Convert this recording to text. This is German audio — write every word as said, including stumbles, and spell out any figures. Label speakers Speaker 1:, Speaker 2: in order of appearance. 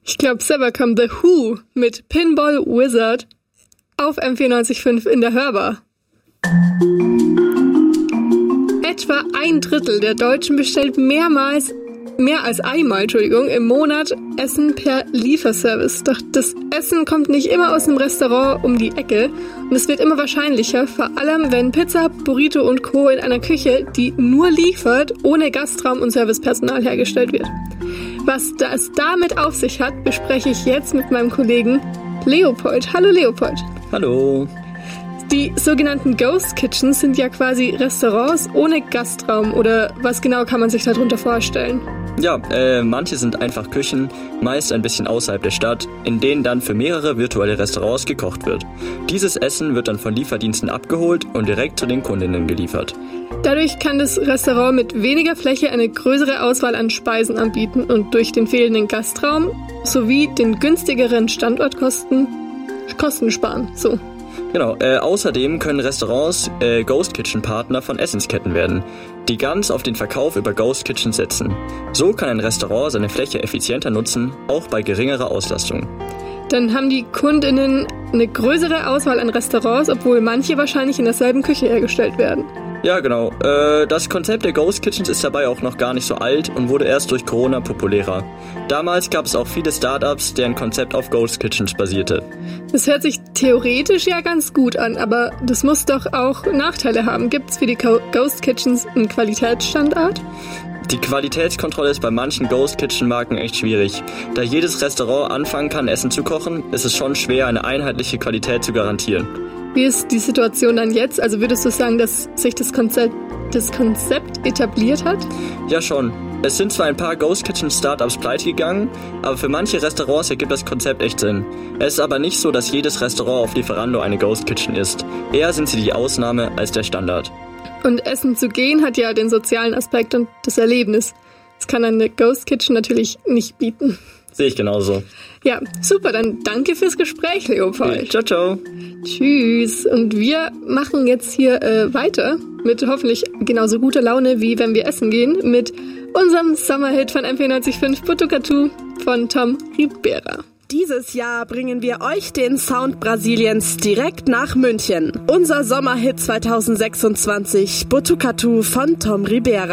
Speaker 1: Ich glaube, selber kam The Who mit Pinball Wizard auf M vierundneunzig Komma fünf in der Hörbar. Etwa ein Drittel der Deutschen bestellt mehrmals, mehr als einmal, Entschuldigung, im Monat Essen per Lieferservice. Doch das Essen kommt nicht immer aus dem Restaurant um die Ecke und es wird immer wahrscheinlicher, vor allem wenn Pizza, Burrito und Co. in einer Küche, die nur liefert, ohne Gastraum und Servicepersonal hergestellt wird. Was das damit auf sich hat, bespreche ich jetzt mit meinem Kollegen Leopold. Hallo Leopold.
Speaker 2: Hallo.
Speaker 1: Die sogenannten Ghost Kitchens sind ja quasi Restaurants ohne Gastraum, oder was genau kann man sich darunter vorstellen?
Speaker 2: Ja, äh, manche sind einfach Küchen, meist ein bisschen außerhalb der Stadt, in denen dann für mehrere virtuelle Restaurants gekocht wird. Dieses Essen wird dann von Lieferdiensten abgeholt und direkt zu den Kundinnen geliefert.
Speaker 1: Dadurch kann das Restaurant mit weniger Fläche eine größere Auswahl an Speisen anbieten und durch den fehlenden Gastraum sowie den günstigeren Standortkosten Kosten sparen. So.
Speaker 2: Genau, äh, außerdem können Restaurants äh, Ghost Kitchen Partner von Essensketten werden, die ganz auf den Verkauf über Ghost Kitchen setzen. So kann ein Restaurant seine Fläche effizienter nutzen, auch bei geringerer Auslastung.
Speaker 1: Dann haben die KundInnen eine größere Auswahl an Restaurants, obwohl manche wahrscheinlich in derselben Küche hergestellt werden.
Speaker 2: Ja, genau. Äh, das Konzept der Ghost Kitchens ist dabei auch noch gar nicht so alt und wurde erst durch Corona populärer. Damals gab es auch viele Startups, deren Konzept auf Ghost Kitchens basierte.
Speaker 1: Das hört sich theoretisch ja ganz gut an, aber das muss doch auch Nachteile haben. Gibt es für die Ghost Kitchens einen Qualitätsstandard?
Speaker 2: Die Qualitätskontrolle ist bei manchen Ghost Kitchen Marken echt schwierig. Da jedes Restaurant anfangen kann, Essen zu kochen, ist es schon schwer, eine einheitliche Qualität zu garantieren.
Speaker 1: Wie ist die Situation dann jetzt? Also würdest du sagen, dass sich das Konzept, das Konzept etabliert hat?
Speaker 2: Ja, schon. Es sind zwar ein paar Ghost Kitchen Startups pleite gegangen, aber für manche Restaurants ergibt das Konzept echt Sinn. Es ist aber nicht so, dass jedes Restaurant auf Lieferando eine Ghost Kitchen ist. Eher sind sie die Ausnahme als der Standard.
Speaker 1: Und Essen zu gehen hat ja den sozialen Aspekt und das Erlebnis. Das kann eine Ghost Kitchen natürlich nicht bieten.
Speaker 2: Sehe ich genauso.
Speaker 1: Ja, super, dann danke fürs Gespräch, Leopold.
Speaker 2: Okay, ciao, ciao.
Speaker 1: Tschüss. Und wir machen jetzt hier äh, weiter mit hoffentlich genauso guter Laune, wie wenn wir essen gehen, mit unserem Sommerhit von M vierundneunzig Komma fünf Botucatu von Tom Ribera.
Speaker 3: Dieses Jahr bringen wir euch den Sound Brasiliens direkt nach München. Unser Sommerhit zwanzig sechsundzwanzig, Botucatu von Tom Ribera.